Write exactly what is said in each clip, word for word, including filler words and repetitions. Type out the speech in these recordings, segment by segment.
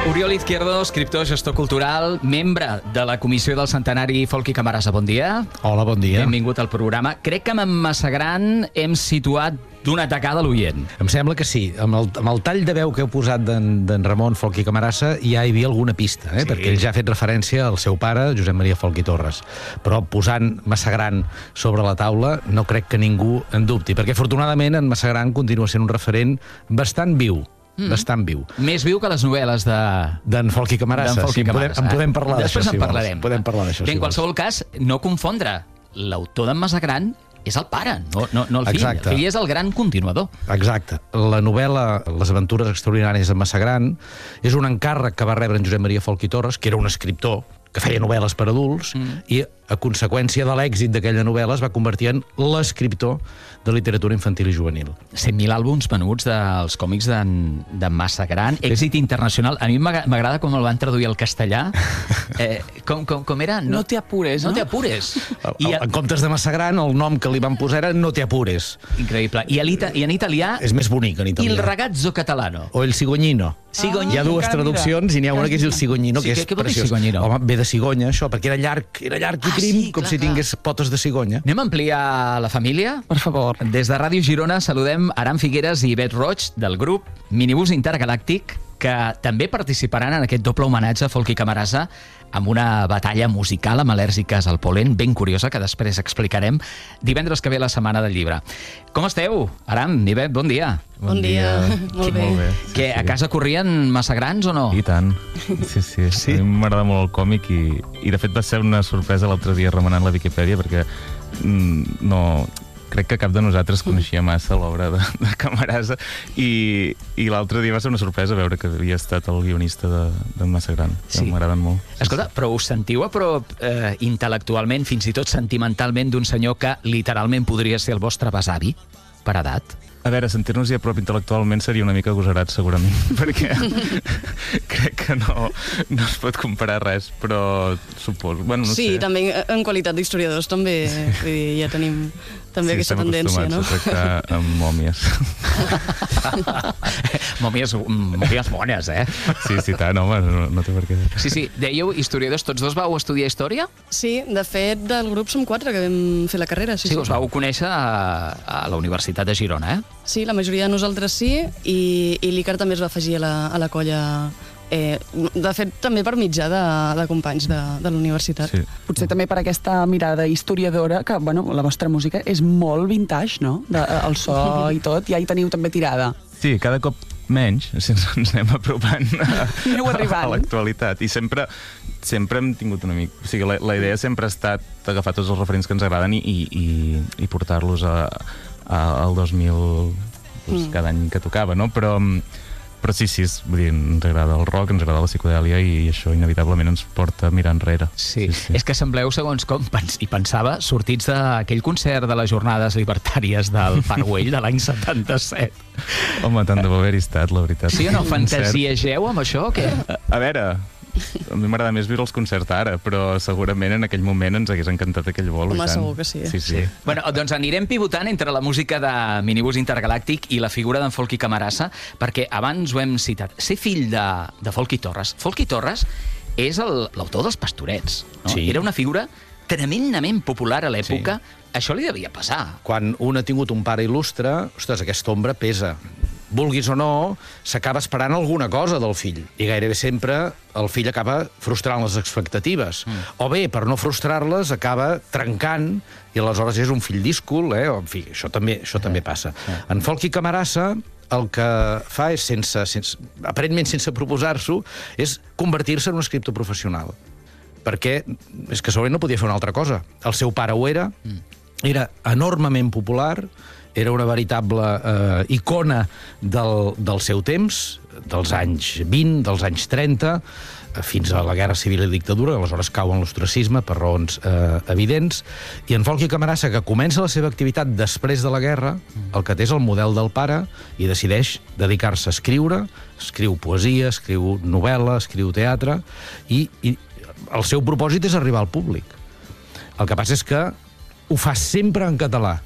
Oriol Izquierdo, escriptor, gestor cultural, membre de la Comissió del Centenari Folchi Camarasa. Bon dia. Hola, bon dia. Benvingut al programa. Crec que amb Massagran hem situat d'una tacada l'oient. Em sembla que sí. Amb el, amb el tall de veu que heu posat d'en Ramon Folchi Camarasa ja hi havia alguna pista, eh? Sí. Perquè ell ja ha fet referència al seu pare, Josep Maria Folchi Torres. Però posant Massagran sobre la taula no crec que ningú en dubti, perquè afortunadament en Massagran continua sent un referent bastant viu. Mm. bastant viu. Més viu que les novel·les de... d'en Folchi Camarasa. Sí, en podem, en podem parlar d'això, Després en si parlarem. Podem parlar d'això, Bé, si en qualsevol cas, no confondre. L'autor d'en Massagran és el pare, no, no, no el fill. Exacte. El fill és el gran continuador. Exacte. La novel·la Les aventures extraordinàries de Massagran és un encàrrec que va rebre en Josep Maria Folchi Torres, que era un escriptor que feia novel·les per adults, mm. i a conseqüència de l'èxit d'aquella novel·la es va convertir en l'escriptor de literatura infantil i juvenil. cent mil àlbums venuts dels còmics d'en de Massagran, èxit internacional. A mi m'agrada com el van traduir al castellà. Eh, com, com, com era? No, no te apures, no? No te apures. I a... En comptes de Massagran, el nom que li van posar era No te apures. Increïble. I, a l'ita, i en italià... És més bonic, en italià. Il ragazzo catalano. O El cigognino. Cigognino. Hi ha dues traduccions i n'hi ha una que és El cigognino, sí, que és què, què preciós. Cigognino? Home, ve de cigonya, això, perquè era llarg, era llarg i Ah, prim, sí, com clar, si tingués clar. potes de cigonya. Anem a ampliar la família? Per favor. Des de Ràdio Girona saludem Aram Figueres i Bet Roig, del grup Minibús Intergalàctic, que també participaran en aquest doble homenatge a Folchi Camarasa amb una batalla musical amb al·lèrgiques al polen ben curiosa, que després explicarem divendres que ve la Setmana del Llibre. Com esteu? Aram i Bet, bon dia. Bon, bon dia. dia. Molt bé. Molt bé. Sí, que sí. A casa corrien Massagrans o no? I tant. Sí, sí. sí? A mi m'agrada molt el còmic i, i de fet va ser una sorpresa l'altre dia remenant la Viquipèdia perquè mm, no... crec que cap de nosaltres coneixia massa l'obra de, de Camarasa i, i l'altre dia va ser una sorpresa veure que havia estat el guionista de, de Massagran, que sí. M'agraden molt. Escolta, però us sentiu a prop eh, intel·lectualment, fins i tot sentimentalment, d'un senyor que literalment podria ser el vostre besavi per edat? A veure, sentir-nos a prop intel·lectualment seria una mica agosarat, segurament, perquè crec que no, no es pot comparar res, però suposo... Bueno, no sí, sé. també en qualitat d'historiadors també, vull dir, ja tenim també sí, aquesta tendència, no? Sí, estem acostumats a tractar amb mòmies. mòmies, mòmies bones, eh? Sí, sí, tant, home, no, no té per què. Sí, sí, dèieu historiadors, tots dos vau estudiar història? Sí, de fet, del grup som quatre que vam fer la carrera. Sí, sí, sí. us vau conèixer a, a la Universitat de Girona, eh? Sí, la majoria de nosaltres sí, i, i l'Icar també es va afegir a la, a la colla, eh, de fet, també per mitjà de, de companys de, de la universitat. Sí. Potser també per aquesta mirada historiadora, que, bueno, la vostra música és molt vintage, no? De, el so i tot, ja hi teniu també tirada. Sí, cada cop menys, si ens, ens anem apropant a, a l'actualitat. I sempre, sempre hem tingut una mica... O sigui, la, la idea sempre ha estat agafar tots els referents que ens agraden i, i, i, i portar-los a... al dos mil, doncs, mm. cada any que tocava, no? Però, però sí, sí, vull dir, ens agrada el rock, ens agrada la psicodèlia i això inevitablement ens porta a mirar enrere. Sí, sí, sí. És que sembleu, segons com, i pensava, sortits d'aquell concert de les Jornades Libertàries del Parc Güell de l'any setanta-set. Home, tant de bo haver-hi estat, la veritat. Sí o no? Fantasiegeu amb això o què? A, a veure... A mi m'agrada més viure els concerts ara, però segurament en aquell moment ens hagués encantat aquell vol. Home, segur que sí. Sí, sí. Bueno, doncs anirem pivotant entre la música de Minibús Intergalàctic i la figura d'en Folchi Camarasa, perquè abans ho hem citat. Ser fill de, de Folchi Torres. Folchi Torres és l'autor dels Pastorets. No? Sí. Era una figura tremendament popular a l'època. Sí. Això li devia passar. Quan un ha tingut un pare il·lustre, ostres, aquesta ombra pesa. Vulguis o no, s'acaba esperant alguna cosa del fill. I gairebé sempre el fill acaba frustrant les expectatives. Mm. O bé, per no frustrar-les, acaba trencant, i aleshores és un fill díscol, eh? En fi, això també, això també passa. Sí. En Folchi Camarasa el que fa és, sense, sense, aparentment sense proposar-s'ho, és convertir-se en un escriptor professional. Perquè és que segurament no podia fer una altra cosa. El seu pare ho era, mm. era enormement popular, era una veritable eh, icona del, del seu temps, dels anys vint, dels anys trenta, eh, fins a la Guerra Civil i Dictadura, aleshores cau en l'ostracisme per raons eh, evidents, i en Folchi Camarasa, que comença la seva activitat després de la guerra, el que té és el model del pare, i decideix dedicar-se a escriure, escriu poesia, escriu novel·la, escriu teatre, i, i el seu propòsit és arribar al públic. El que passa és que ho fa sempre en català,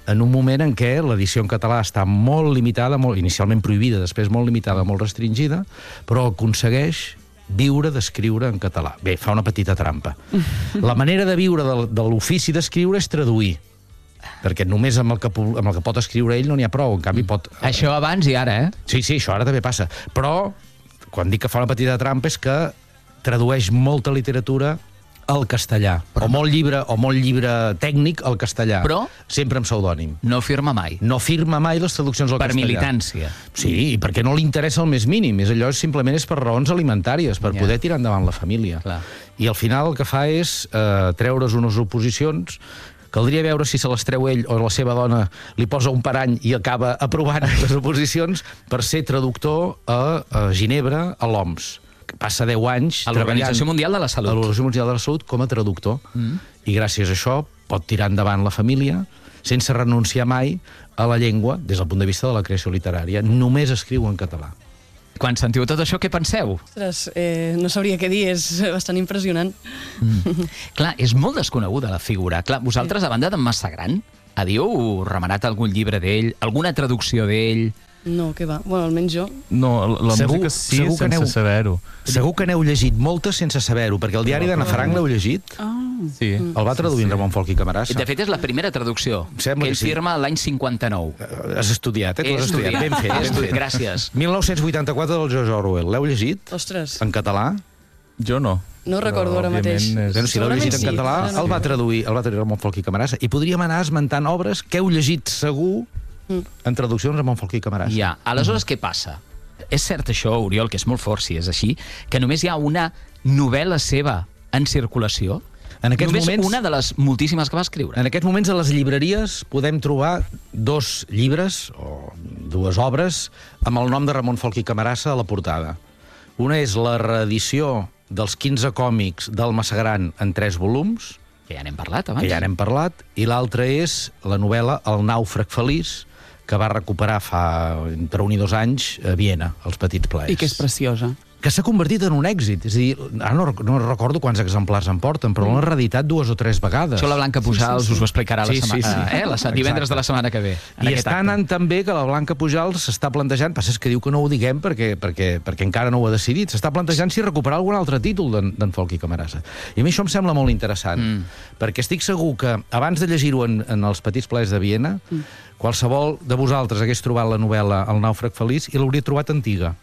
en un moment en què l'edició en català està molt limitada, molt, inicialment prohibida, després molt limitada, molt restringida, però aconsegueix viure d'escriure en català. Bé, fa una petita trampa. La manera de viure de, de l'ofici d'escriure és traduir, perquè només amb el, que, amb el que pot escriure ell no n'hi ha prou, en canvi pot... Això abans i ara, eh? Sí, sí, això ara també passa. Però, quan dic que fa una petita trampa, és que tradueix molta literatura al castellà. Però o molt llibre, o molt llibre tècnic al castellà. Però? Sempre amb pseudònim. No firma mai. No firma mai les traduccions al Per castellà. militància. Sí, i perquè no li interessa el més mínim. És allò, simplement és per raons alimentàries, per Ja. poder tirar endavant la família. Clar. I al final el que fa és eh, treure's unes oposicions. Caldria veure si se les treu ell o la seva dona li posa un parany i acaba aprovant les oposicions per ser traductor a, a Ginebra, a l'O M S. Que passa deu anys A l'Organització Mundial de la Salut. a l'Organització Mundial de la Salut com a traductor. Mm. I gràcies a això pot tirar endavant la família sense renunciar mai a la llengua des del punt de vista de la creació literària. Només escriu en català. Quan sentiu tot això, què penseu? Ostres, eh, no sabria què dir, és bastant impressionant. Mm. Clar, és molt desconeguda la figura. Clar, vosaltres, a banda d'en Massagran, havíeu remenat algun llibre d'ell, alguna traducció d'ell? No, què va? Bueno, almenys jo. No, la Segur- música sí, segur que sense aneu- saber-ho. Segur que n'heu llegit moltes sense saber-ho, perquè el diari d'Anna Frank l'heu llegit? Ah, Sí. El va traduir en Ramon Folch i Camarasa. De fet, és la primera traducció Sembla que que ell sí. firma l'any cinquanta-nou. Eh, Has estudiat, eh? Tu He has estudiat. estudiat, Ben fet, he ben estudiat, fet. gràcies. mil nou-cents vuitanta-quatre del George Orwell. L'heu llegit? Ostres, En català? Jo no. no ho Però, recordo ara òbviament, mateix. és- Bueno, si l'heu llegit en sí, català, segurament el va sí. traduir, el va traduir Ramon Folch i Camarasa. I podríem anar esmentant obres que heu llegit segur en traduccions Ramon Folch i Camarasa. Ja, aleshores què passa? És cert això, Oriol, que és molt fort si és així, que només hi ha una novel·la seva en circulació? En aquests només moments- una de les moltíssimes que va escriure. En aquests moments a les llibreries podem trobar dos llibres, o dues obres, amb el nom de Ramon Folch i Camarasa a la portada. Una és la reedició dels quinze còmics del Massagran en tres volums, Que ja n'hem parlat abans. que ja n'hem parlat, i l'altra és la novel·la El nàufrag feliç, que va recuperar fa entre un i dos anys a Viena, als Petits Plaers. i que és preciosa. Que s'ha convertit en un èxit. És a dir, ara no, no recordo quants exemplars en porten, però l'han reeditat dues o tres vegades. Això la Blanca Pujals us ho explicarà Sí, la sí, setmana, sí. eh? la, se- divendres de la setmana que ve. en I aquest està acte. anant també que la Blanca Pujals s'està plantejant, passa és que diu que no ho diguem perquè, perquè, perquè encara no ho ha decidit, s'està plantejant si recuperar algun altre títol d'en, d'en Folch i Camarasa. I a mi això em sembla molt interessant, mm. perquè estic segur que abans de llegir-ho en, en els Petits Plaers de Viena, mm. qualsevol de vosaltres hagués trobat la novel·la El nàufrag feliç i l'hauria trobat antiga.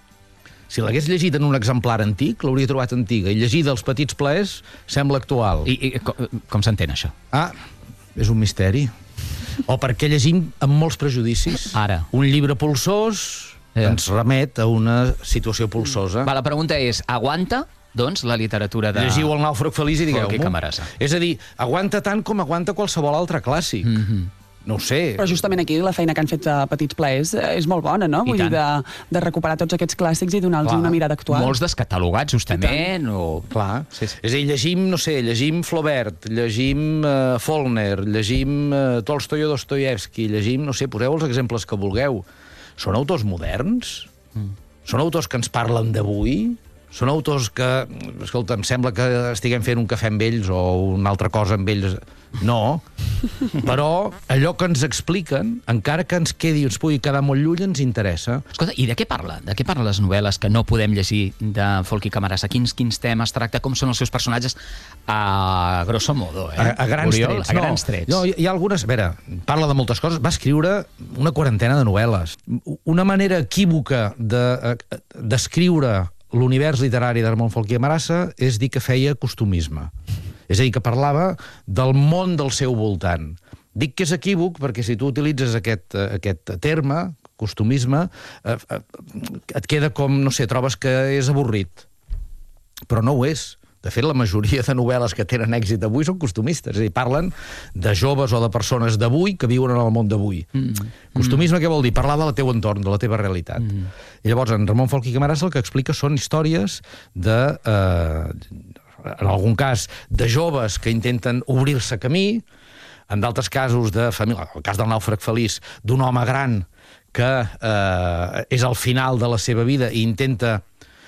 Si l'hagués llegit en un exemplar antic, l'hauria trobat antiga, i llegida als Petits Plaers sembla actual. I, i com, com s'entén això? Ah, és un misteri. O perquè llegim amb molts prejudicis. Ara. Un llibre polsós Ja. ens remet a una situació polsosa. Va, la pregunta és, aguanta, doncs, la literatura de... Llegiu El nàufrag feliç i Folch i digueu-m'ho. Camarasa. És a dir, aguanta tant com aguanta qualsevol altre clàssic. Mm -hmm. No ho sé. Però justament aquí la feina que han fet a Petits Plaers eh, és molt bona, no? I Vull dir, tant. de, de recuperar tots aquests clàssics i donar-los Clar. una mirada actual. Molts descatalogats, justament, o... Clar. Sí, sí. És a dir, llegim, no sé, llegim Flaubert, llegim uh, Faulkner, llegim uh, Tolstoi o Dostoievski, llegim, no sé, poseu els exemples que vulgueu. Són autors moderns? Mm. Són autors que ens parlen d'avui? Són autors que, escolta, em sembla que estiguem fent un cafè amb ells o una altra cosa amb ells. No. Però allò que ens expliquen, encara que ens quedi, ens pugui quedar molt lluny, ens interessa. Escolta, i de què parla? De què parlen les novel·les que no podem llegir de Folch i Camarasa? Quins, quins temes tracta? Com són els seus personatges? A grosso modo, eh? A, a grans Oriol, trets. A grans trets. No, hi, hi ha algunes... A veure, parla de moltes coses. Va escriure una quarantena de novel·les. Una manera equívoca de, d'escriure l'univers literari de Ramon Folch i Camarasa és dir que feia costumisme. És a dir, que parlava del món del seu voltant. Dic que és equívoc perquè si tu utilitzes aquest, aquest terme, costumisme, eh, eh, et queda com, no sé, trobes que és avorrit. Però no ho és. De fet, la majoria de novel·les que tenen èxit avui són costumistes, és a dir, parlen de joves o de persones d'avui que viuen en el món d'avui. Mm. Costumisme, què vol dir? Parlar del teu entorn, de la teva realitat. Mm. I llavors, en Ramon Folch i Camarasa el que explica són històries de... Eh, en algun cas, de joves que intenten obrir-se camí, en d'altres casos de família, el cas del nàufrag feliç, d'un home gran que eh, és al final de la seva vida i intenta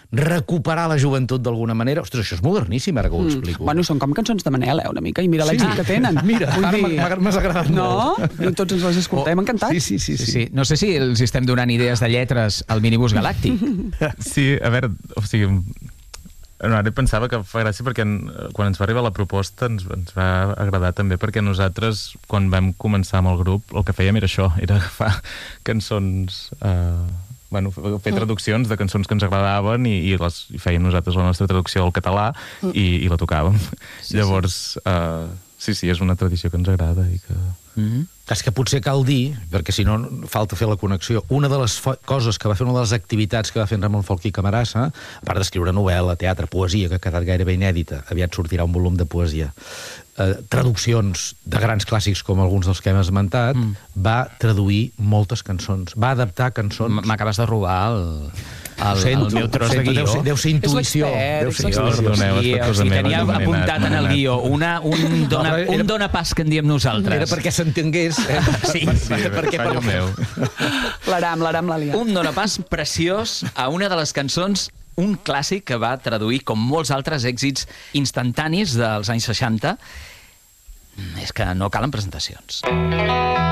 recuperar la joventut d'alguna manera. Ostres, això és moderníssim, ara que ho explico. Mm. Bueno, són com cançons de Manel, eh, una mica, i mira l'èxit que tenen. Mira, Vull ara dir- m'ha- m'ha agradat no? molt. I tots ens les escoltem, Oh, encantats. Sí, sí, sí. Sí, sí. sí. No sé si els estem donant idees de lletres al minibús galàctic. Sí, a veure, o sigui, no, ara pensava que fa gràcia perquè en, quan ens va arribar la proposta ens, ens va agradar també perquè nosaltres, quan vam començar amb el grup, el que fèiem era això, era agafar cançons... Eh, bueno, fer traduccions de cançons que ens agradaven i, i les i fèiem nosaltres la nostra traducció al català i, i la tocàvem. Sí, Llavors, sí. Uh, sí, sí, és una tradició que ens agrada i que... Mm-hmm. És que potser cal dir, perquè si no falta fer la connexió, una de les coses que va fer, una de les activitats que va fer en Ramon Folch i Camarasa, a part d'escriure novel·la, teatre, poesia, que ha quedat gairebé inèdita, aviat sortirà un volum de poesia, eh, traduccions de grans clàssics com alguns dels que hem esmentat, mm. va traduir moltes cançons, va adaptar cançons... M'acabes de robar el, el, Sento, el meu tros de sento, guió. Deu ser, deu ser intuïció. l'expert, Deu ser és l'expert. intuïció. Perdoneu, Sí, és per o cosa sigui, meva, tenia m'he anat, apuntat m'he en el anat. guió una, un, dona, No, era- un dona pas que en diem nosaltres. Era perquè s'entengués. Eh? Sí, Sí, perquè fallo meu. L'aram, l'aram l'ha liat. un dona pas preciós a una de les cançons, un clàssic que va traduir, com molts altres èxits instantanis dels anys seixanta. És que no calen presentacions.